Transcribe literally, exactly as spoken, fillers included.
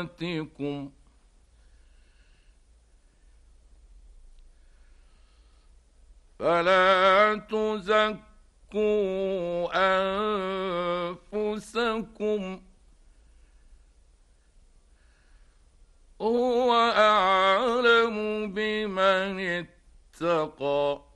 صلاتكم فلا تزكوا أنفسكم هو أعلم بمن اتقى